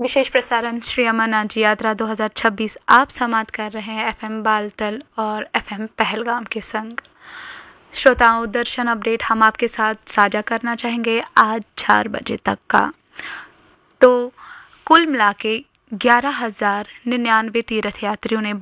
विशेष प्रसारण श्री अमरनाथ जी यात्रा 2026 आप समाप्त कर रहे हैं FM बालतल और FM पहलगाम के संग। श्रोताओं, दर्शन अपडेट हम आपके साथ साझा करना चाहेंगे आज 4 बजे तक का। तो कुल मिला के 11,099 तीर्थयात्रियों ने